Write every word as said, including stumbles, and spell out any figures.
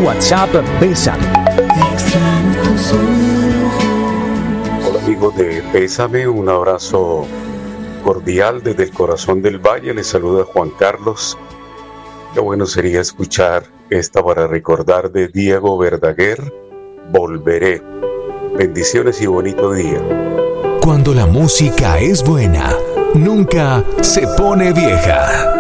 WhatsApp Bésame. Hola amigos de Bésame, un abrazo cordial desde el corazón del valle. Les saluda Juan Carlos. Qué bueno sería escuchar esta para recordar de Diego Verdaguer, Volveré. Bendiciones y bonito día. Cuando la música es buena, nunca se pone vieja.